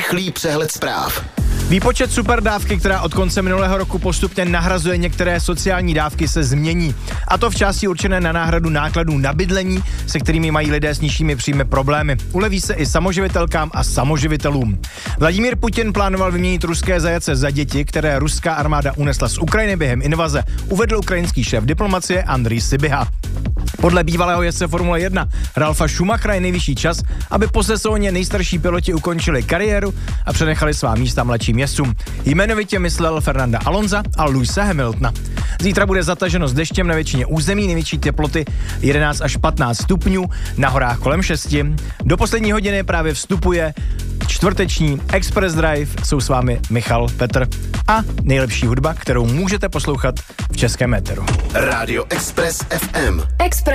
rychlý přehled zpráv. Výpočet superdávky, která od konce minulého roku postupně nahrazuje některé sociální dávky, se změní. A to v části určené na náhradu nákladů na bydlení, se kterými mají lidé s nižšími příjmy problémy. Uleví se i samoživitelkám a samoživitelům. Vladimír Putin plánoval vyměnit ruské zajace za děti, které ruská armáda unesla z Ukrajiny během invaze, uvedl ukrajinský šéf diplomacie Andrej Sybiha. Podle bývalého jezdce Formule 1 Ralfa Schumachera je nejvyšší čas, aby po sezóně nejstarší piloti ukončili kariéru a přenechali svá místa mladším jezdcům. Jmenovitě myslel Fernanda Alonsa a Lewise Hamiltona. Zítra bude zataženo s deštěm na většině území, největší teploty 11 až 15 stupňů, na horách kolem 6. Do poslední hodiny právě vstupuje čtvrteční Express Drive, jsou s vámi Michal, Petr a nejlepší hudba, kterou můžete poslouchat v českém éteru. Radio Express FM. Express.